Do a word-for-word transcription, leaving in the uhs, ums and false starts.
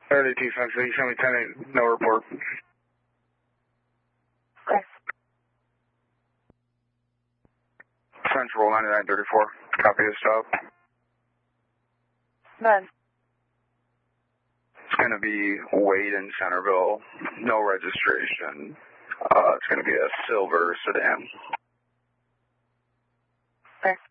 Early defense, you send me ten eight, no report. Okay. Central ninety-nine thirty-four, copy of stop. None. It's going to be Wade in Centerville, no registration. Uh, it's going to be a silver sedan. Okay.